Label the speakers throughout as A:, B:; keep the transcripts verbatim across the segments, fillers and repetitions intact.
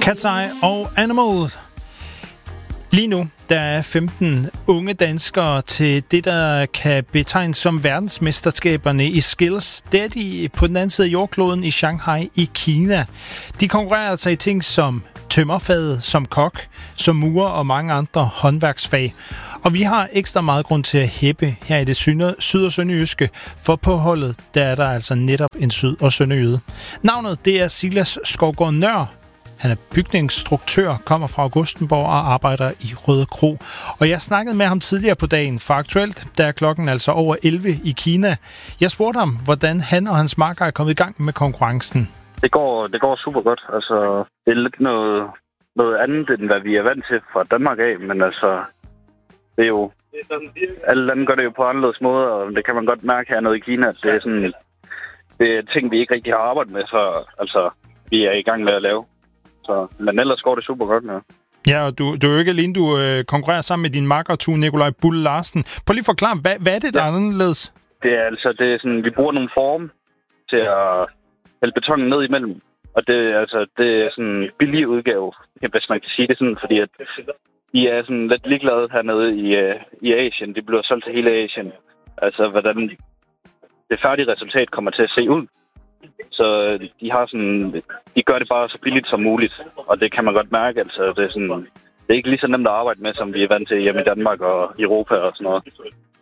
A: Cat's Eye og Animal. Lige nu, der er femten unge danskere til det, der kan betegnes som verdensmesterskaberne i skills. Det er de på den anden side af jordkloden i Shanghai i Kina. De konkurrerer altså i ting som tømmerfaget, som kok, som murer og mange andre håndværksfag. Og vi har ekstra meget grund til at hæppe her i det syd- og sønderjyske, for på holdet, der er der altså netop en syd- og sønderjyde. Navnet, det er Silas Skovgaard Nør. Han er bygningsstruktør, kommer fra Augustenborg og arbejder i Røde Kro. Og jeg snakkede med ham tidligere på dagen, for aktuelt, der er klokken altså over elleve i Kina. Jeg spurgte ham, hvordan han og hans makker er kommet i gang med konkurrencen.
B: Det går, det går super godt. Altså, det er lidt noget, noget andet, end hvad vi er vant til fra Danmark af, men altså, det er jo, alle lande gør det jo på anderledes måder, og det kan man godt mærke hernede i Kina. Det er sådan, det er ting, vi ikke rigtig har arbejdet med, så altså, vi er i gang med at lave. Så, men ellers går det super godt, ja.
A: Ja, og du, du er jo ikke alene, du øh, konkurrerer sammen med din makker, Tue Nikolaj Bulle Larsen. Prøv lige at forklare, hvad, hvad er det, der ja. er anderledes?
B: Det er altså, det er sådan, vi bruger nogle form til at hælde betongen ned imellem. Og det, altså, det er sådan en billig udgave, hvis man kan sige det sådan, fordi at de er sådan lidt ligeglade hernede i, uh, i Asien. De bliver solgt til hele Asien. Altså, hvordan det færdige resultat kommer til at se ud. Så de har sådan, de gør det bare så billigt som muligt, og det kan man godt mærke. Altså, det er sådan, det er ikke lige så nemt at arbejde med, som vi er vant til hjemme i Danmark og Europa og sådan noget.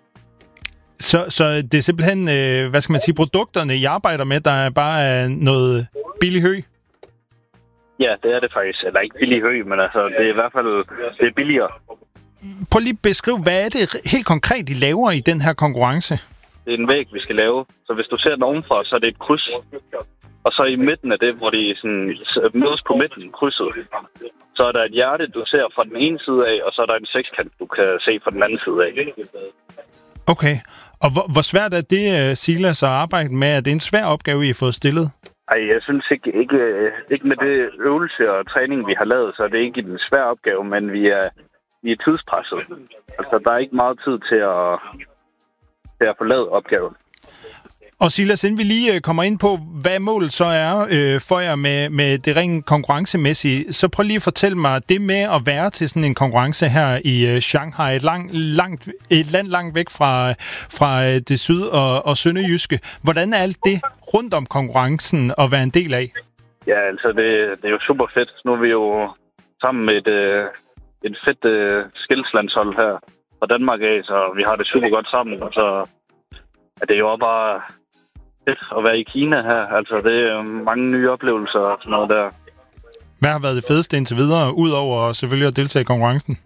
A: Så, så det er simpelthen, øh, hvad skal man sige, produkterne, I arbejder med, der er bare er noget billig hø?
B: Ja, det er det faktisk. Eller ikke billig hø, men altså, det er i hvert fald det er billigere.
A: Prøv lige at beskrive, hvad er det helt konkret, I laver i den her konkurrence?
B: Det er en væg, vi skal lave. Så hvis du ser den ovenfra, så er det et kryds. Og så i midten af det, hvor de sådan mødes på midten, krydset, så er der et hjerte, du ser fra den ene side af, og så er der en sekskant, du kan se fra den anden side af.
A: Okay. Og hvor, hvor svært er det, Silas, at arbejde med? Er det en svær opgave, I har fået stillet?
B: Ej, jeg synes ikke, ikke, ikke med det øvelse og træning, vi har lavet, så er det ikke en svær opgave, men vi er, vi er tidspresset. Altså, der er ikke meget tid til at, til at få lavet opgaven.
A: Og Silas, inden vi lige kommer ind på, hvad målet så er øh, for jer med, med det rent konkurrencemæssige, så prøv lige at fortælle mig, det med at være til sådan en konkurrence her i øh, Shanghai, et, lang, langt, et land langt væk fra, fra øh, det syd- og, og sønderjyske. Hvordan er alt det rundt om konkurrencen at være en del af?
B: Ja, altså det, det er jo super fedt. Nu er vi jo sammen med et, øh, et fedt øh, skilslandshold her fra Danmark af, så vi har det super godt sammen, og så er det jo også bare at være i Kina her. Altså, det er mange nye oplevelser og sådan noget der.
A: Hvad har været det fedeste indtil videre, udover selvfølgelig at deltage i konkurrencen?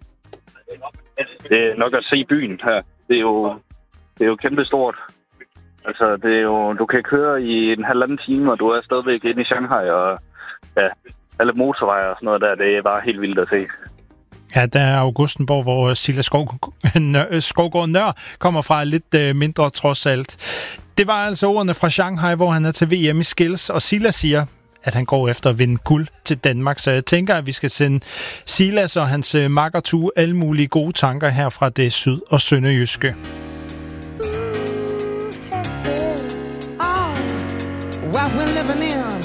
B: Det er nok at se byen her. Det er jo, det er jo kæmpestort. Altså, det er jo, du kan køre i en halvanden time, og du er stadigvæk inde i Shanghai, og ja, alle motorveje og sådan noget der, det er bare helt vildt at se.
A: Ja, der er Augustenborg, hvor Silas Skovgaard Nør kommer fra, lidt øh, mindre trods alt. Det var altså ordene fra Shanghai, hvor han er til V M i skills, og Silas siger, at han går efter at vinde guld til Danmark. Så jeg tænker, at vi skal sende Silas og hans øh, makker Tue alle mulige gode tanker her fra det syd- og sønderjyske.
C: What we're living in